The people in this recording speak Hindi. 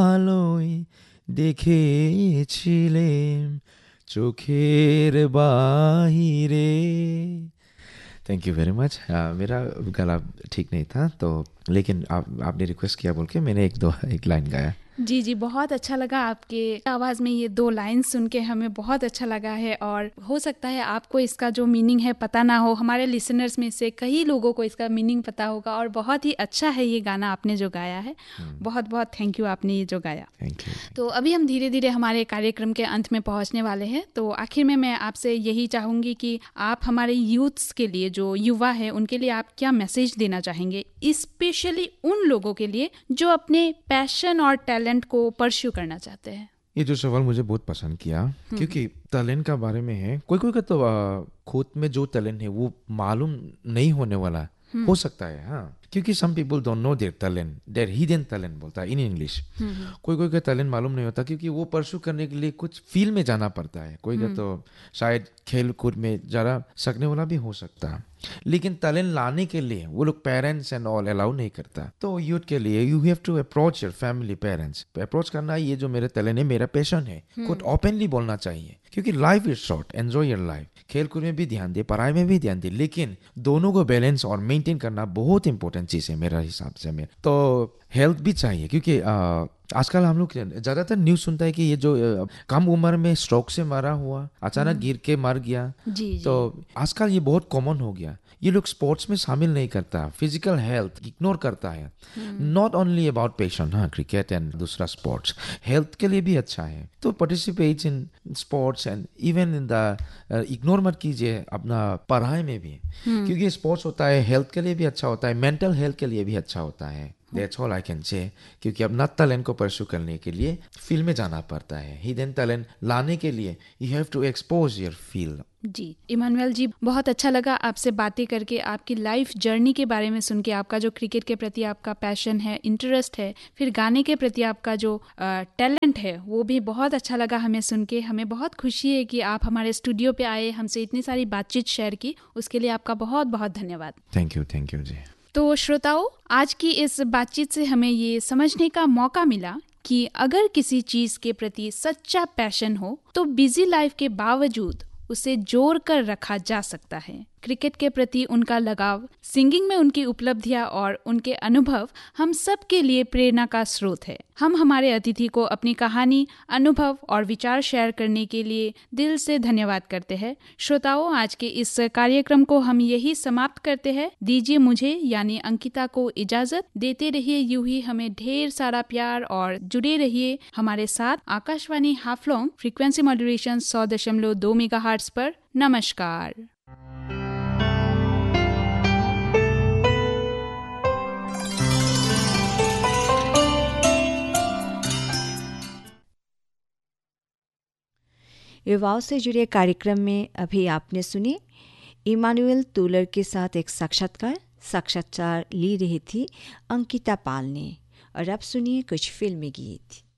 আলোয় দেখেছিলেম চোখের বাহিরে। Thank you very much. मेरा गला ठीक नहीं था तो, लेकिन आपने रिक्वेस्ट किया बोल के मैंने एक लाइन गाया। जी जी, बहुत अच्छा लगा आपके आवाज़ में ये 2 लाइन सुन के, हमें बहुत अच्छा लगा है। और हो सकता है आपको इसका जो मीनिंग है पता ना हो, हमारे लिसनर्स में से कई लोगों को इसका मीनिंग पता होगा। और बहुत ही अच्छा है ये गाना आपने जो गाया है। बहुत बहुत थैंक यू, आपने ये जो गाया। Thank you. तो अभी हम धीरे धीरे हमारे कार्यक्रम के अंत में पहुंचने वाले हैं। तो आखिर में मैं आपसे यही चाहूँगी कि आप हमारे यूथ्स के लिए, जो युवा है, उनके लिए आप क्या मैसेज देना चाहेंगे, स्पेशली उन लोगों के लिए जो अपने पैशन और टैलेंट को परस्यू करना चाहते हैं। ये जो सवाल मुझे बहुत पसंद किया, क्योंकि टैलेंट का बारे में है, कोई कोई का तो खुद में जो टैलेंट है वो मालूम नहीं होने वाला हो सकता है। हाँ, क्योंकि some people don't know their talent, there hidden talent बोलता है इन इंग्लिश। कोई कोई का टैलेंट मालूम नहीं होता क्योंकि वो परस्यू करने के लिए कुछ फील्ड में जाना पड़ता है। कोई का तो शायद खेल कूद में ज़रा सकने वाला भी हो सकता है, लेकिन टैलेंट लाने के लिए वो लोग पेरेंट्स एंड ऑल अलाउ नहीं करता। तो यूथ के लिए you have to approach your family, parents approach करना, ये जो मेरा टैलेंट है, मेरा पैशन है, खुद ओपनली बोलना चाहिए। क्योंकि life is short, enjoy your life. खेल कूद में भी ध्यान दे, पढ़ाई में भी ध्यान दे, लेकिन दोनों को बैलेंस और मेंटेन करना बहुत इंपॉर्टेंट चीज़ है मेरा हिसाब से। मेरा तो हेल्थ भी चाहिए, क्योंकि आजकल हम लोग ज़्यादातर न्यूज़ सुनता है कि ये जो कम उम्र में स्ट्रोक से मरा हुआ, अचानक गिर के मर गया। जी, तो आजकल ये बहुत कॉमन हो गया। ये लोग स्पोर्ट्स में शामिल नहीं करता, फिजिकल हेल्थ इग्नोर करता है। नॉट ओनली अबाउट पैशन, हाँ, क्रिकेट एंड दूसरा स्पोर्ट्स हेल्थ के लिए भी अच्छा है। तो participate in sports and even in the, ignore मत कीजिए अपना पढ़ाई में भी, क्योंकि स्पोर्ट्स होता है हेल्थ के लिए भी अच्छा होता है, मेंटल हेल्थ के लिए भी अच्छा होता है। That's all I can say। क्योंकि अपना टैलेंट को परस्यू करने के लिए फील्ड में जाना पड़ता है। हिडन टैलेंट लाने के लिए you have to expose your field. Ji Emmanuel जी, बहुत अच्छा लगा आपसे बातें करके, आपकी लाइफ जर्नी के बारे में सुन के, आपका जो क्रिकेट के प्रति आपका पैशन है, इंटरेस्ट है, फिर गाने के प्रति आपका जो टैलेंट है, वो भी बहुत अच्छा लगा हमें सुन के। हमें बहुत खुशी है कि आप हमारे स्टूडियो पे आए, हमसे इतनी सारी बातचीत शेयर की, उसके लिए आपका बहुत बहुत धन्यवाद। थैंक यू जी। तो श्रोताओं, आज की इस बातचीत से हमें ये समझने का मौका मिला कि अगर किसी चीज़ के प्रति सच्चा पैशन हो तो बिजी लाइफ के बावजूद उसे जोड़ कर रखा जा सकता है। क्रिकेट के प्रति उनका लगाव, सिंगिंग में उनकी उपलब्धियां और उनके अनुभव हम सब के लिए प्रेरणा का स्रोत है। हम हमारे अतिथि को अपनी कहानी, अनुभव और विचार शेयर करने के लिए दिल से धन्यवाद करते हैं। श्रोताओं, आज के इस कार्यक्रम को हम यही समाप्त करते हैं। दीजिए मुझे यानी अंकिता को इजाजत। देते रहिए यूं ही हमें ढेर सारा प्यार और जुड़े रहिए हमारे साथ Akashvani Haflong frequency modulation 100.2 megahertz पर। नमस्कार। युवाओं से जुड़े कार्यक्रम में अभी आपने सुने इमानुएल तूलर के साथ एक साक्षात्कार ली रही थी अंकिता पाल ने। और अब सुनिए कुछ फिल्मी गीत।